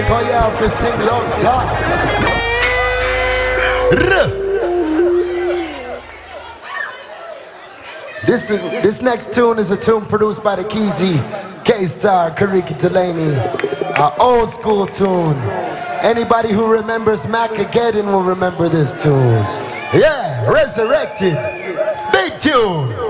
Oh yeah, for sing love song. This next tune is a tune produced by the Keezy, K-Star, Kariki Delaney. An old school tune. Anybody who remembers Macageddon will remember this tune. Yeah, Resurrected. Big tune.